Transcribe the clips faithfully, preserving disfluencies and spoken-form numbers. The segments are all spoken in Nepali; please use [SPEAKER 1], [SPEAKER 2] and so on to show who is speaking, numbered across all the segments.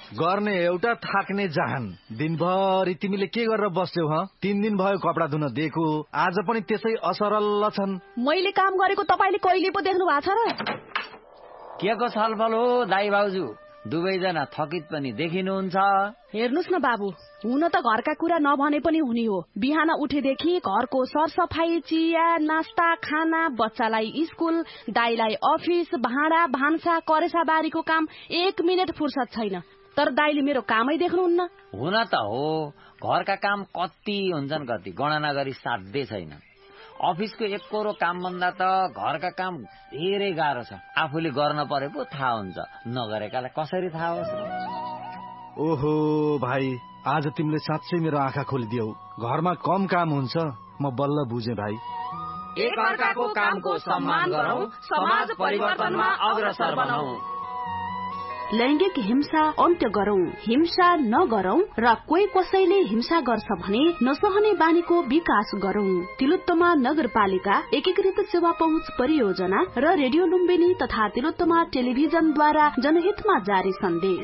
[SPEAKER 1] गर्ने एउटा थाक्ने जहान। दिनभरि तिमीले के गरेर बस्यौ ह? तीन दिन भयो कपडा धुन दिएको, आज पनि त्यसै असरल छन्।
[SPEAKER 2] मैले काम गरेको तपाईले कहिले पो देख्नु भएको छ र?
[SPEAKER 3] के को छलफल हो दाइ भाउजू? दुवैजना थकित पनि देखिनुहुन्छ।
[SPEAKER 2] हेर्नुस् न बाबु, हुन त घरका कुरा नभने पनि हुने हो। बिहान उठेदेखि घरको सरसफाई, चिया, नास्ता, खाना, बच्चालाई स्कुल, दाइलाई अफिस, भाँडा भान्सा, करेसा बारीको काम, एक मिनट फुर्सद छैन। तर दाइले मेरो कामै देख्नुहुन्न।
[SPEAKER 3] हुन त हो, घरका काम कति हुन्छन् कति गणना गरी साध्य छैन। अफिसको एक कोरो काम भन्दा त घरका काम धेरै गाह्रो छ। आफूले गर्न परेको थाहा हुन्छ, नगरेकालाई कसरी थाहा होस्?
[SPEAKER 1] ओहो भाइ, आज तिमीले साँच्चै मेरो आँखा खोलिदियौ। घरमा कम काम हुन्छ, म बल्ल बुझेँ भाइ।
[SPEAKER 4] एक अर्काको कामको सम्मान गरौँ, समाज परिवर्तनमा अग्रसर बनाऊ।
[SPEAKER 2] लैंगिक हिंसा अन्त्य गरौं, हिंसा नगरौं र कोही कसैले हिंसा गर्छ भने नसहने बानीको विकास गरौं। तिलोत्तमा नगरपालिका एकीकृत सेवा पहुँच परियोजना र रेडियो लुम्बिनी तथा तिलोत्तमा टेलिभिजनद्वारा जनहितमा जारी सन्देश।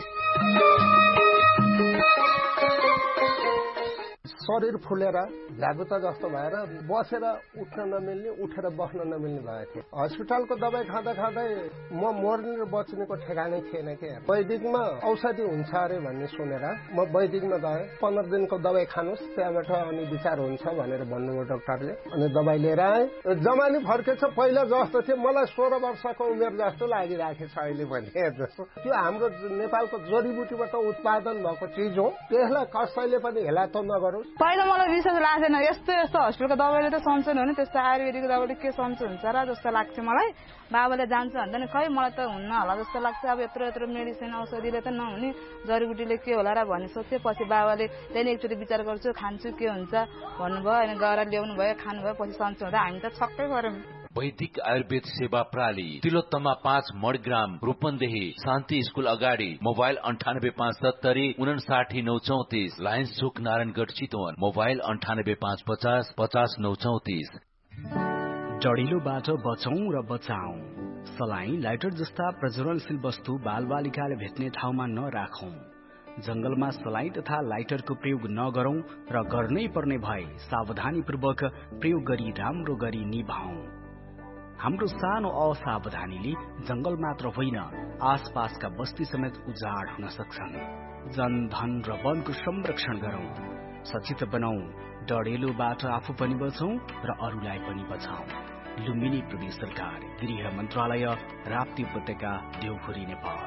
[SPEAKER 5] शरीर फुलेर झ्यागुता जस्तो भएर बसेर उठ्न नमिल्ने, उठेर बस्न नमिल्ने भएको थियो। हस्पिटलको दबाई खाँदा खाँदै म मर्ने र बच्नेको ठेगानै थिएन के। वैदिकमा औषधि हुन्छ अरे भन्ने सुनेर म वैदिकमा गएँ। पन्ध्र दिनको दबाई खानुहोस्, त्यहाँबाट अनि विचार हुन्छ भनेर भन्नुभयो डाक्टरले। अनि दबाई लिएर आएँ। जमानी फर्केछ, पहिला जस्तो थियो। मलाई सोह्र वर्षको उमेर जस्तो लागिरहेको छ अहिले पनि। जस्तो त्यो हाम्रो नेपालको जडीबुटीबाट उत्पादन भएको चिज हो, त्यसलाई कसैले पनि हेला त नगरोस्।
[SPEAKER 6] पहिला मलाई विश्वास लाग्थेन, यस्तो यस्तो हस्पिटलको दबाईले त सन्चो हुने, त्यस्तो आयुर्वेदिक दबाईले के सन्चो हुन्छ र जस्तो लाग्थ्यो मलाई। बाबाले जान्छ भन्दा नि खै मलाई त हुन्न होला जस्तो लाग्छ। अब यत्रो यत्रो मेडिसिन औषधिले त नहुने, जडीबुटीले के होला र भन्ने सोच्थेँ। पछि बाबाले त्यहाँदेखि एकचोटि विचार गर्छु, खान्छु के हुन्छ भन्नुभयो। अनि गएर ल्याउनु भयो, खानुभयो, पछि सन्चो हुँदा हामी त छक्कै पर्यौँ।
[SPEAKER 7] वैदिक आयुर्वेद सेवा प्रणाली, तिलोत्तमा पाँच मडग्राम, रूपन्देही, शान्ति स्कूल अगाडि। मोबाइल अन्ठानब्बे पाँच सत्तरी उनासाठी नौ चौतिस। लायन्स चोक नारायणगढ चितवन। मोबाइल अन्ठानब्बे पाँच पचास पचास नौ चौतिस।
[SPEAKER 8] डढिलोबाट बचौं र बचाऊ। सलाइन, लाइटर जस्ता प्रज्वलनशील वस्तु बालबालिकाले भेट्ने ठाउँमा नराखौं। जंगलमा सलाइन तथा लाइटरको प्रयोग नगरौं र गर्नै पर्ने भए सावधानीपूर्वक प्रयोग गरी राम्रो गरी निभाऊ। हाम्रो सानो असावधानीले जंगल मात्र होइन, आसपासका बस्ती समेत उजाड हुन सक्छन्। जन, धन र वनको संरक्षण गरौं, सचेत बनाऊ। डढेलोबाट आफू पनि बचौं र अरूलाई पनि बचाऊ। लुम्बिनी प्रदेश सरकार, गृह मन्त्रालय, राप्ती उपत्यका, देवखुरी, नेपाल।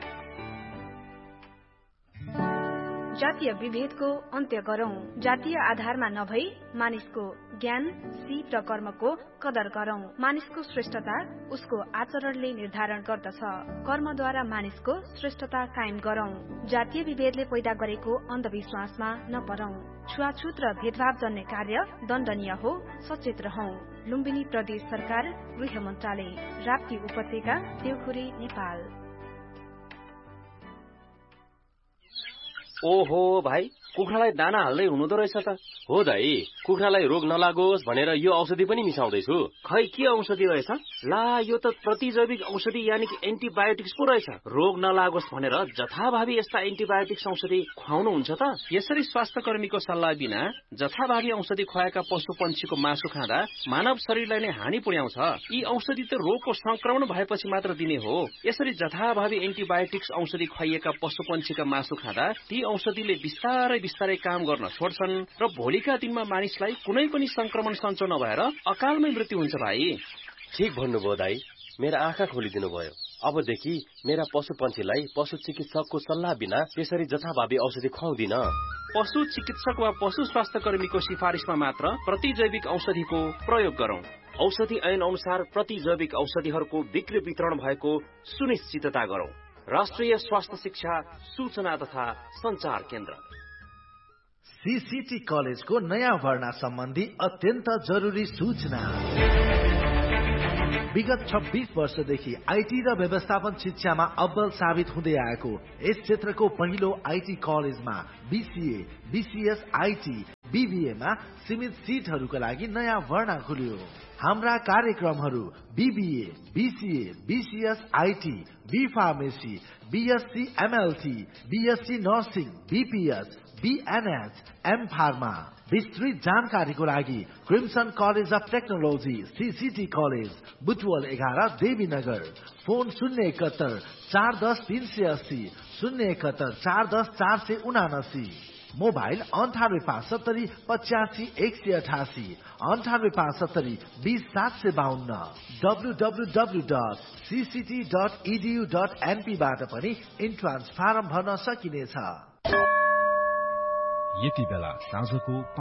[SPEAKER 9] जातीय विभेदको अन्त्य गरौं। जातीय आधारमा नभई मानिसको ज्ञान, सिप र कर्मको कदर गरौं। मानिसको श्रेष्ठता उसको आचरणले निर्धारण गर्दछ। कर्मद्वारा मानिसको श्रेष्ठता कायम गरौं। जातीय विभेदले पैदा गरेको अन्धविश्वासमा नपरौं। छुवाछुत र भेदभाव जन्य कार्य दण्डनीय हो, सचेत रहौं। लुम्बिनी प्रदेश सरकार, गृह मन्त्रालय, राप्ती उपत्यका, देवखुरी, नेपाल।
[SPEAKER 10] ओहो भाइ, कुखुरालाई दाना हाल्दै हुनुहुँदो रहेछ त।
[SPEAKER 11] हो दाइ, कुखुरालाई रोग नलागोस् भनेर यो औषधि पनि मिसाउँदैछु।
[SPEAKER 10] खै के औषधि रहेछ? ला, यो त प्रतिजैविक औषधि यानि कि एन्टिबायोटिक्स पो रहेछ। रोग नलागोस् भनेर जथाभावी यस्ता एन्टिबायोटिक्स औषधि खुवाउनुहुन्छ त?
[SPEAKER 12] यसरी स्वास्थ्य कर्मीको सल्लाह बिना जथाभावी औषधि खुवाएका पशु पंक्षीको मासु खाँदा मानव शरीरलाई नै हानि पुर्याउँछ। यी औषधि त रोगको संक्रमण भएपछि मात्र दिने हो। यसरी जथाभावी एन्टिबायोटिक्स औषधि खुवाइएका पशु पंक्षीका मासु खाँदा ती औषधिले बिस्तारै बिस्तारै काम गर्न छोड्छन् र भोलिका दिनमा मानिसलाई कुनै पनि संक्रमण सञ्चो नभएर अकालमै मृत्यु हुन्छ भाइ।
[SPEAKER 11] ठीक भन्नुभयो दाइ, मेरा आँखा खोलिदिनु भयो। अबदेखि मेरा पशु पन्छीलाई पशु चिकित्सकको सल्लाह बिना त्यसरी जथाभावी औषधि खुवाउँदिन।
[SPEAKER 12] पशु चिकित्सक वा पशु स्वास्थ्य कर्मीको सिफारिसमा मात्र प्रतिजैविक औषधिको प्रयोग गरौं।
[SPEAKER 10] औषधि ऐन अनुसार प्रतिजैविक औषधिहरूको बिक्री वितरण भएको सुनिश्चितता गरौं। राष्ट्रिय स्वास्थ्य शिक्षा सूचना तथा संचार केन्द्र।
[SPEAKER 1] सीसीटी कलेजको नयाँ भर्ना सम्बन्धी अत्यन्त जरुरी सूचना। विगत छब्बीस वर्षदेखि आईटी र व्यवस्थापन शिक्षामा अव्वल साबित हुँदै आएको यस क्षेत्रको पहिलो आईटी कलेजमा बीसीए, बीसीएस, आईटी, बीबीएमा सीमित सीटहरूका लागि नयाँ भर्ना खुल्यो। हाम्रा कार्यक्रमहरू BBA, BCA, BCS, IT, be pharmacy, BSc MLT, BSc nursing, BPH, बीएनएच, am pharma. विस्तृत जानकारीको लागि crimson college of technology, CCT college, Butwal एघार, देवीनगर। फोन शून्य एकहत्तर चार दस तीन सय अस्सी, शून्य एकहत्तर चार दस चार सय उनासी। मोबाइल अन्ठानब्बे पाँच सत्तरी पचासी एक सय अठासी, अन्ठानब्बे पाँच सत्तरी बीस सात सय बाहन्न। W W W dot CCT dot edu dot NP बाट पनि इन्ट्रान्स फारम भर्न सकिनेछ।
[SPEAKER 13] यति बेला साँझको